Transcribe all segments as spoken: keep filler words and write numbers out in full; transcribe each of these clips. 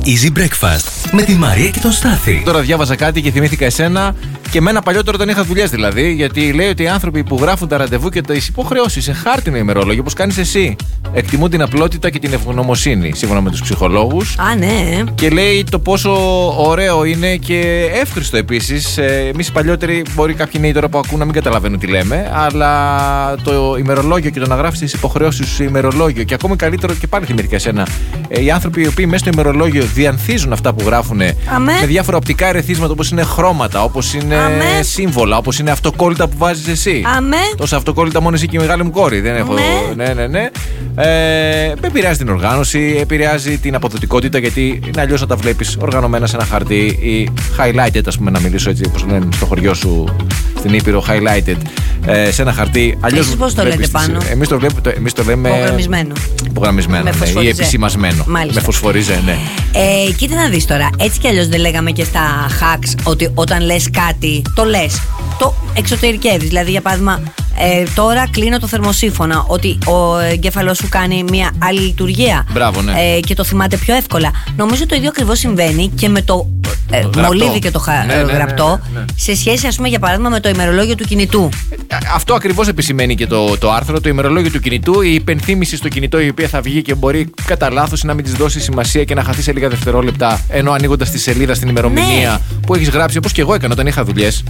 Easy Breakfast με τη Μαρία και τον Στάθη. Τώρα διάβαζα κάτι και θυμήθηκα εσένα και εμένα παλιότερα όταν είχα δουλειές δηλαδή. Γιατί λέει ότι οι άνθρωποι που γράφουν τα ραντεβού και τις υποχρεώσεις σε χάρτινο ημερόλογιο, όπως κάνεις εσύ, εκτιμούν την απλότητα και την ευγνωμοσύνη, σύμφωνα με τους ψυχολόγους. Α, ναι. Και λέει το πόσο ωραίο είναι και εύχριστο επίσης. Εμείς οι παλιότεροι, μπορεί κάποιοι νέοι τώρα που ακούν να μην καταλαβαίνουν τι λέμε, αλλά το ημερολόγιο και το να γράφεις τις υποχρεώσεις σου σε ημερολόγιο, και ακόμη καλύτερο, και πάλι θυμήθηκα εσένα, οι άνθρωποι οι οποίοι μέσα στο ημερολόγιο διανθίζουν αυτά που γράφουν με διάφορα οπτικά ερεθίσματα, όπως είναι χρώματα, όπως είναι Αμέ. σύμβολα, όπως είναι αυτοκόλλητα που βάζεις εσύ. Αμέ. Τόσα αυτοκόλλητα μόνο εσύ και η μεγάλη μου κόρη. Δεν έχω. Αμέ. Ναι, ναι, ναι. Ε, επηρεάζει την οργάνωση, επηρεάζει την αποδοτικότητα, γιατί είναι αλλιώς να τα βλέπεις οργανωμένα σε ένα χαρτί ή highlighted, ας πούμε, να μιλήσω έτσι όπως λένε στο χωριό σου στην Ήπειρο, highlighted, ε, σε ένα χαρτί. Εσείς πώς το λέτε πάνω? Εμείς το, το, εμείς το λέμε υπογραμμισμένο. Υπογραμμισμένο, ναι, ή επισημασμένο. Μάλιστα. Με φωσφορίζε, ναι. Ε, κοίτα να δεις τώρα, έτσι κι αλλιώς δεν λέγαμε και στα hacks ότι όταν λες κάτι, το λες, το εξωτερικεύεις. Δηλαδή, για παράδειγμα, ε, τώρα κλείνω το θερμοσύφωνα, ότι ο εγκέφαλος σου κάνει μια άλλη λειτουργία. Μπράβο, ναι. ε, και το θυμάται πιο εύκολα. Νομίζω το ίδιο ακριβώς συμβαίνει και με το ε, μολύβι και το χα... ναι, ναι, ναι, γραπτό, ναι, ναι. σε σχέση, ας πούμε, για παράδειγμα, με το ημερολόγιο του κινητού. Ε, αυτό ακριβώς επισημαίνει και το, το άρθρο, το ημερολόγιο του κινητού, η υπενθύμηση στο κινητό, η οποία θα βγει και μπορεί κατά λάθος να μην της δώσει σημασία και να χαθεί σε λίγα δευτερόλεπτα, ενώ ανοίγοντας τη σελίδα στην ημερομηνία, ναι, που έχεις γράψει, όπως και εγώ έκανα όταν είχα δουλειές.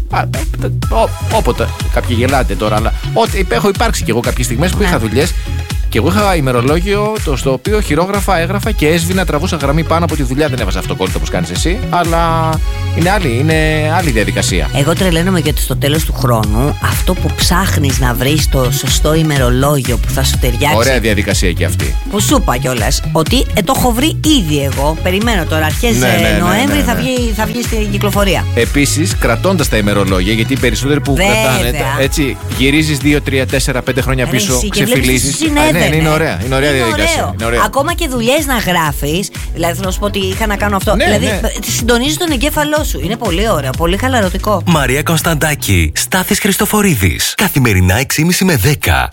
Όποτε, κάποιοι γελάτε τώρα, αλλά ό, έχω υπάρξει κι εγώ κάποιες στιγμές που είχα δουλειές και εγώ είχα ημερολόγιο το, στο οποίο χειρόγραφα, έγραφα και έσβηνα, τραβούσα γραμμή πάνω από τη δουλειά. Δεν έβαζα αυτοκόλλητα όπως κάνεις εσύ, αλλά είναι άλλη, είναι άλλη διαδικασία. Εγώ τρελαίνομαι γιατί στο τέλος του χρόνου αυτό που ψάχνεις να βρεις το σωστό ημερολόγιο που θα σου ταιριάξει. Ωραία διαδικασία και αυτή. Που σου είπα κιόλας ότι ε, το έχω βρει ήδη εγώ. Περιμένω τώρα, αρχές ναι, ναι, ναι, ναι, Νοέμβρη ναι, ναι. Θα, βγει, θα βγει στην κυκλοφορία. Επίσης, κρατώντας τα ημερολόγια, γιατί οι περισσότεροι που Βέβαια. κρατάνε, έτσι, γυρίζεις δύο, τρία, τέσσερα, πέντε χρόνια πίσω, ξεφυλίζεις. Ναι, ναι, είναι ωραία. Είναι ωραία είναι διαδικασία. Είναι ωραία. Ακόμα και δουλειές να γράφεις. Δηλαδή, θέλω να σου πω ότι είχα να κάνω αυτό. Ναι, δηλαδή, ναι. συντονίζεις τον εγκέφαλό σου. Είναι πολύ ωραίο, πολύ χαλαρωτικό. Μαρία Κωνσταντάκη, Στάθης Χριστοφορίδης. Καθημερινά έξι και μισή με δέκα